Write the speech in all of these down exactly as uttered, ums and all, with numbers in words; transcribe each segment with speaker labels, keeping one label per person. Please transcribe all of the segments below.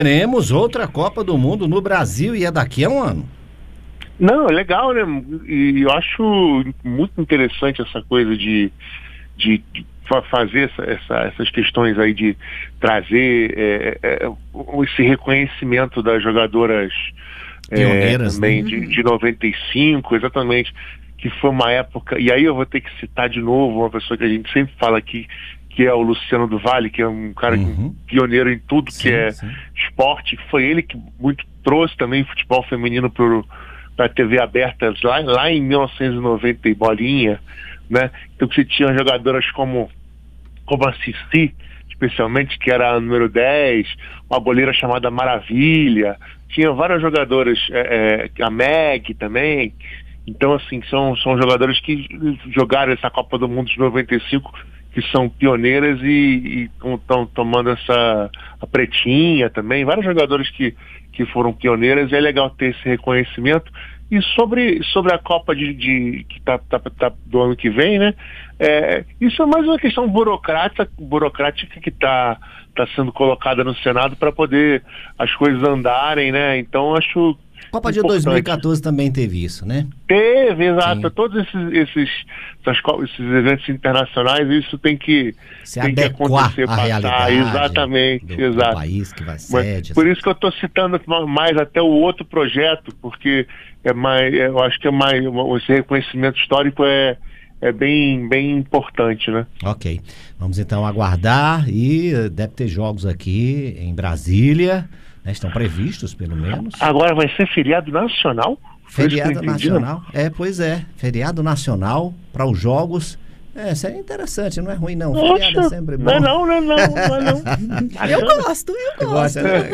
Speaker 1: Teremos outra Copa do Mundo no Brasil e é daqui a um ano.
Speaker 2: Não, é legal, né? E eu acho muito interessante essa coisa de, de, de fazer essa, essa, essas questões aí de trazer é, é, esse reconhecimento das jogadoras
Speaker 1: pioneiras,
Speaker 2: é, também,
Speaker 1: né?
Speaker 2: de, de noventa e cinco, exatamente, que foi uma época, e aí eu vou ter que citar de novo uma pessoa que a gente sempre fala aqui, que é o Luciano do Vale, que é um cara uhum. pioneiro em tudo sim, que é sim. esporte, que foi ele que muito trouxe também futebol feminino para a T V aberta lá, lá em mil novecentos e noventa e bolinha, né? Então você tinha jogadoras como, como a Cici, especialmente, que era a número dez, uma goleira chamada Maravilha, tinha várias jogadoras, é, é, a Meg também. Então, assim, são, são jogadores que jogaram essa Copa do Mundo de noventa e cinco, que são pioneiras e estão tomando essa a Pretinha também, vários jogadores que, que foram pioneiras, e é legal ter esse reconhecimento. E sobre, sobre a Copa de, de, que tá, tá, tá do ano que vem, né? É, isso é mais uma questão burocrática, burocrática que está tá sendo colocada no Senado para poder as coisas andarem, né? Então, acho
Speaker 1: Copa de dois mil e quatorze também teve isso, né?
Speaker 2: Teve, exato. Sim. Todos esses, esses, essas, esses eventos internacionais, isso tem que,
Speaker 1: se
Speaker 2: tem que acontecer,
Speaker 1: a
Speaker 2: passar.
Speaker 1: Realidade
Speaker 2: exatamente,
Speaker 1: do,
Speaker 2: exato.
Speaker 1: do país que vai sede.
Speaker 2: Por isso que eu estou citando mais até o outro projeto, porque é mais, eu acho que é mais, esse reconhecimento histórico é, é bem, bem importante, né?
Speaker 1: Ok. Vamos então aguardar, e deve ter jogos aqui em Brasília. Né, estão previstos, pelo menos.
Speaker 2: Agora vai ser feriado nacional?
Speaker 1: Feriado nacional, é, pois é. Feriado nacional para os jogos. É, isso é interessante, não é ruim não.
Speaker 2: Nossa,
Speaker 1: feriado é sempre bom.
Speaker 2: Não, não, não, não, não.
Speaker 3: Eu gosto, eu gosto.
Speaker 1: Gosta, né?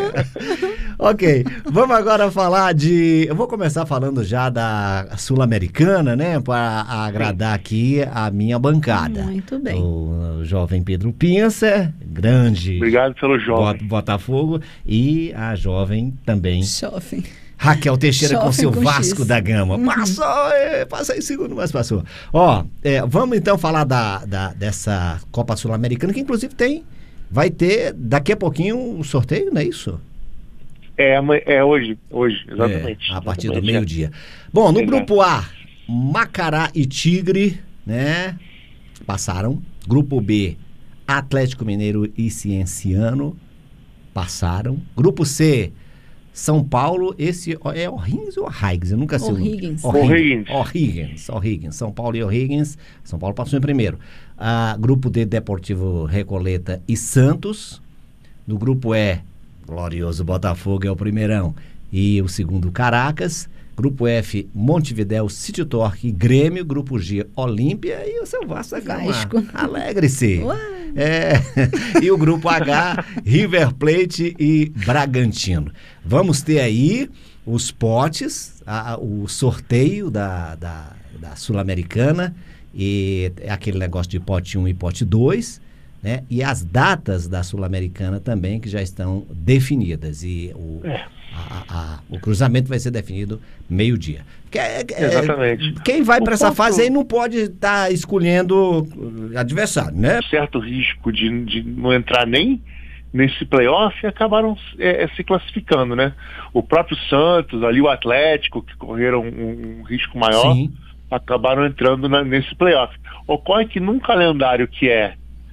Speaker 1: Ok, vamos agora falar de... Eu vou começar falando já da Sul-Americana, né? Para agradar aqui a minha bancada.
Speaker 3: Muito bem.
Speaker 1: O jovem Pedro Pincer, grande...
Speaker 2: Obrigado pelo jovem.
Speaker 1: Botafogo, e a jovem também...
Speaker 3: Jovem.
Speaker 1: Raquel Teixeira Jovem com seu com Vasco X. Da Gama.
Speaker 3: Uhum.
Speaker 1: Passou, é, passou em segundo, mas passou. Ó, é, vamos então falar da, da, dessa Copa Sul-Americana, que inclusive tem, vai ter daqui a pouquinho um sorteio, não é isso?
Speaker 2: É, é hoje, hoje, exatamente.
Speaker 1: É, a partir
Speaker 2: exatamente,
Speaker 1: do meio-dia. Bom, no
Speaker 2: Exato.
Speaker 1: grupo A, Macará e Tigre, né, passaram. Grupo B, Atlético Mineiro e Cienciano, passaram. Grupo C, São Paulo, esse é O'Higgins ou O'Higgins? Eu nunca sei.
Speaker 3: O'Higgins.
Speaker 2: O'Higgins.
Speaker 1: O'Higgins. O'Higgins. São Paulo e O'Higgins. São Paulo passou em primeiro. Ah, grupo D, Deportivo Recoleta e Santos. No grupo E, glorioso Botafogo é o primeirão. E o segundo, Caracas. Grupo F, Montevidéu, City Torque e Grêmio. Grupo G, Olímpia e o seu Vasco da Gama. Alegre-se. É. E o grupo H, River Plate e Bragantino. Vamos ter aí os potes, a, o sorteio da, da, da Sul-Americana, e aquele negócio de pote um e pote dois, né? E as datas da Sul-Americana também, que já estão definidas. E o...
Speaker 2: É.
Speaker 1: A, a, o cruzamento vai ser definido meio-dia. Que, é,
Speaker 2: Exatamente.
Speaker 1: Quem vai para essa
Speaker 2: ponto...
Speaker 1: fase aí não pode estar tá escolhendo adversário, né?
Speaker 2: Certo risco de, de não entrar nem nesse playoff e acabaram é, se classificando, né? O próprio Santos, ali o Atlético, que correram um, um risco maior, Sim. acabaram entrando na, nesse playoff. Ocorre que num calendário que é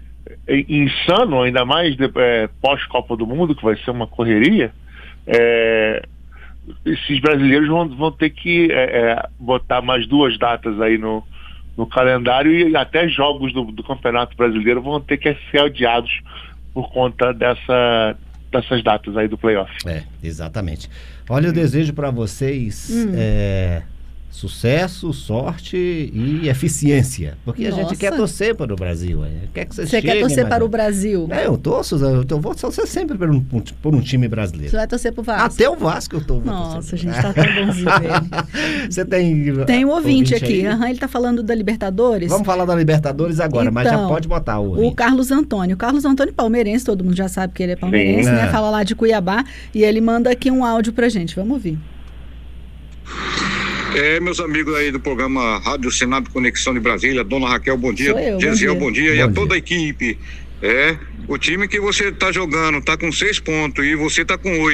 Speaker 2: insano, ainda mais de, é, pós-Copa do Mundo, que vai ser uma correria, É, esses brasileiros vão, vão ter que é, é, botar mais duas datas aí no, no calendário, e até jogos do, do Campeonato Brasileiro vão ter que ser adiados por conta dessa, dessas datas aí do playoff.
Speaker 1: É, exatamente. Olha, eu desejo para vocês hum. é, sucesso, sorte e eficiência, porque Nossa. a gente quer torcer para o Brasil. É. Quer que vocês
Speaker 3: Você
Speaker 1: cheguem,
Speaker 3: quer torcer
Speaker 1: mas...
Speaker 3: para o Brasil?
Speaker 1: É, eu torço, eu, tô, eu vou torcer sempre por um, por um time brasileiro.
Speaker 3: Você vai torcer para o Vasco?
Speaker 1: Até o Vasco eu tô.
Speaker 3: Nossa, a gente tá tão bonzinho dele.
Speaker 1: Você tem...
Speaker 3: Tem um ouvinte, ouvinte aqui, uhum, ele tá falando da Libertadores.
Speaker 1: Vamos falar da Libertadores agora, então, mas já pode botar o ouvinte.
Speaker 3: O Carlos Antônio. O Carlos Antônio palmeirense, todo mundo já sabe que ele é palmeirense, Sim, né? É. Fala lá de Cuiabá, e ele manda aqui um áudio pra gente, vamos ouvir.
Speaker 4: É, meus amigos aí do programa Rádio Senado Conexão de Brasília, dona Raquel, bom dia.
Speaker 3: Sou eu,
Speaker 4: Gesiel,
Speaker 3: bom dia.
Speaker 4: bom dia.
Speaker 1: Bom
Speaker 4: e a
Speaker 1: dia.
Speaker 4: toda a equipe É, o time que você tá jogando tá com seis pontos e você tá com oito.